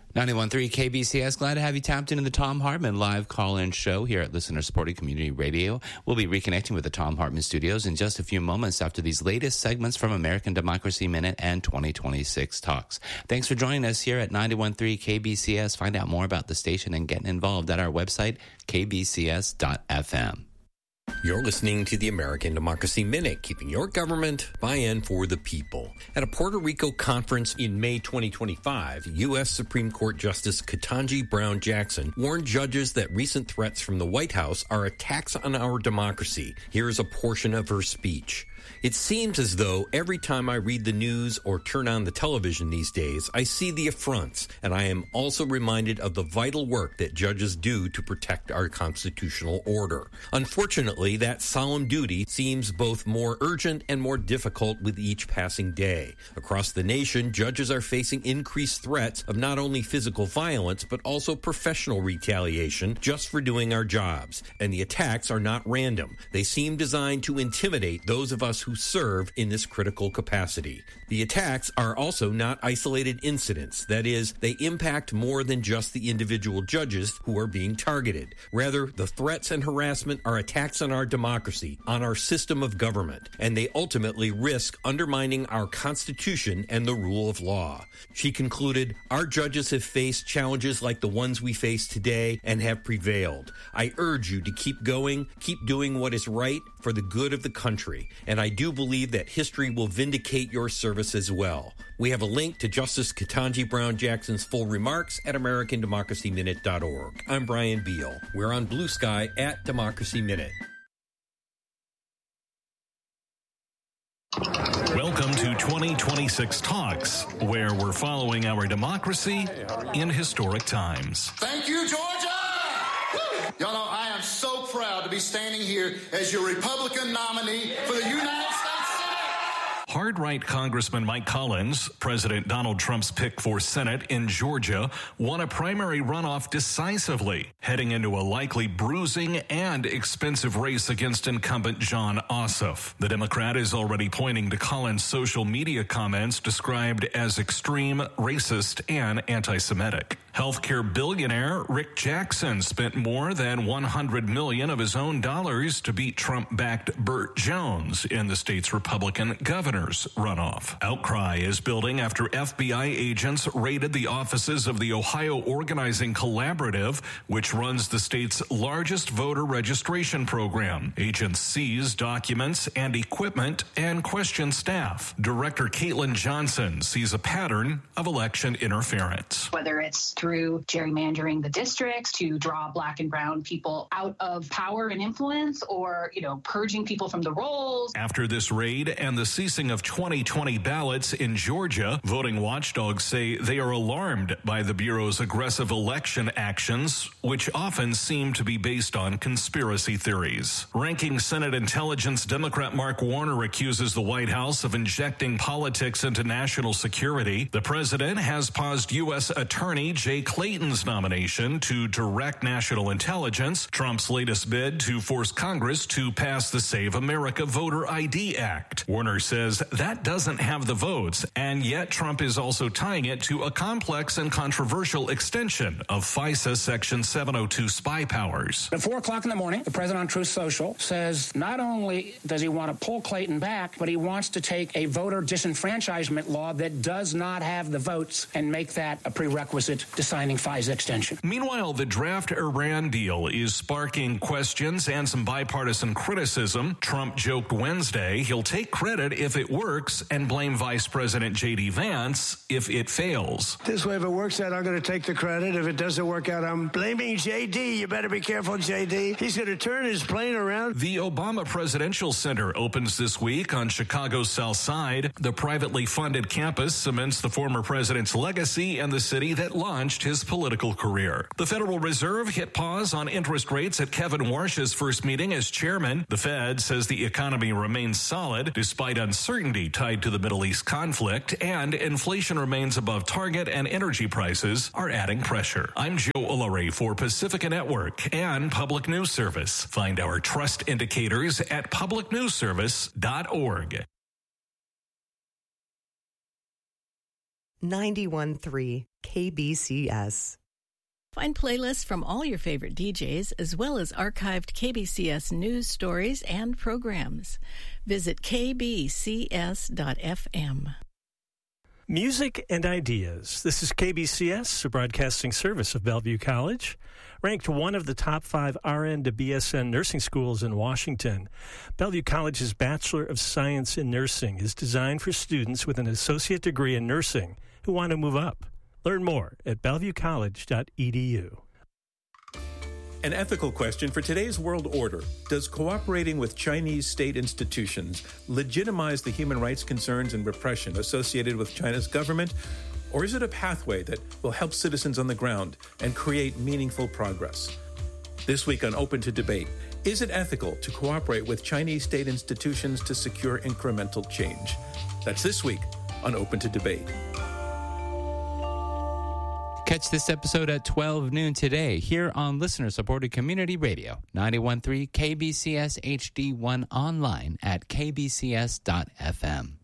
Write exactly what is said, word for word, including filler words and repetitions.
ninety-one point three K B C S. Glad to have you tapped into the Thom Hartmann live call-in show here at Listener Supported Community Radio. We'll be reconnecting with the Thom Hartmann studios in just a few moments after these latest segments from American Democracy Minute and twenty twenty-six Talks. Thanks for joining us here at ninety-one point three K B C S. Find out more about the station and getting involved at our website, k b c s dot f m. You're listening to the American Democracy Minute, keeping your government by and for the people. At a Puerto Rico conference in May twenty twenty-five, U S Supreme Court Justice Ketanji Brown Jackson warned judges that recent threats from the White House are attacks on our democracy. Here's a portion of her speech. It seems as though every time I read the news or turn on the television these days, I see the affronts, and I am also reminded of the vital work that judges do to protect our constitutional order. Unfortunately, that solemn duty seems both more urgent and more difficult with each passing day. Across the nation, judges are facing increased threats of not only physical violence, but also professional retaliation just for doing our jobs. And the attacks are not random. They seem designed to intimidate those of us who serve in this critical capacity. The attacks are also not isolated incidents. That is, they impact more than just the individual judges who are being targeted. Rather, the threats and harassment are attacks on our democracy, on our system of government, and they ultimately risk undermining our Constitution and the rule of law. She concluded, our judges have faced challenges like the ones we face today and have prevailed. I urge you to keep going, keep doing what is right for the good of the country, and I do believe that history will vindicate your service as well. We have a link to Justice Ketanji Brown Jackson's full remarks at american democracy minute dot org. I'm Brian Beal. We're on Blue Sky at Democracy Minute. Welcome to twenty twenty-six Talks, where we're following our democracy in historic times. Thank you, Georgia! Y'all know I am so proud to be standing here as your Republican nominee for the United States Senate. Hard-right Congressman Mike Collins, President Donald Trump's pick for Senate in Georgia, won a primary runoff decisively, heading into a likely bruising and expensive race against incumbent Jon Ossoff. The Democrat is already pointing to Collins' social media comments described as extreme, racist, and anti-Semitic. Healthcare billionaire Rick Jackson spent more than one hundred million dollars of his own dollars to beat Trump-backed Burt Jones in the state's Republican governor's runoff. Outcry is building after F B I agents raided the offices of the Ohio Organizing Collaborative, which runs the state's largest voter registration program. Agents seized documents and equipment and questioned staff. Director Caitlin Johnson sees a pattern of election interference. Whether it's through gerrymandering the districts to draw black and brown people out of power and influence, or, you know, purging people from the rolls. After this raid and the ceasing of twenty twenty ballots in Georgia, voting watchdogs say they are alarmed by the Bureau's aggressive election actions, which often seem to be based on conspiracy theories. Ranking Senate Intelligence Democrat Mark Warner accuses the White House of injecting politics into national security. The president has paused U S Attorney Jay Clayton's nomination to direct national intelligence, Trump's latest bid to force Congress to pass the Save America Voter I D Act. Warner says that doesn't have the votes, and yet Trump is also tying it to a complex and controversial extension of FISA Section seven oh two spy powers. At four o'clock in the morning, the president on Truth Social says not only does he want to pull Clayton back, but he wants to take a voter disenfranchisement law that does not have the votes and make that a prerequisite to signing FISA extension. Meanwhile, the draft Iran deal is sparking questions and some bipartisan criticism. Trump joked Wednesday he'll take credit if it works and blame Vice President J D Vance if it fails. This way, if it works out, I'm going to take the credit. If it doesn't work out, I'm blaming J D. You better be careful, J D. He's going to turn his plane around. The Obama Presidential Center opens this week on Chicago's South Side. The privately funded campus cements the former president's legacy and the city that launched his political career. The Federal Reserve hit pause on interest rates at Kevin Warsh's first meeting as chairman. The Fed says the economy remains solid despite uncertainty tied to the Middle East conflict, and inflation remains above target and energy prices are adding pressure. I'm Joe Ullery for Pacifica Network and Public News Service. Find our trust indicators at public news service dot org. ninety-one point three K B C S. Find playlists from all your favorite D Js, as well as archived K B C S news stories and programs. Visit k b c s dot f m. Music and Ideas. This is K B C S, a broadcasting service of Bellevue College. Ranked one of the top five R N to B S N nursing schools in Washington, Bellevue College's Bachelor of Science in Nursing is designed for students with an associate degree in nursing who want to move up. Learn more at bellevue college dot e d u. An ethical question for today's world order. Does cooperating with Chinese state institutions legitimize the human rights concerns and repression associated with China's government? Or is it a pathway that will help citizens on the ground and create meaningful progress? This week on Open to Debate, is it ethical to cooperate with Chinese state institutions to secure incremental change? That's this week on Open to Debate. Catch this episode at twelve noon today here on listener-supported community radio, ninety-one point three K B C S H D one online at k b c s dot f m.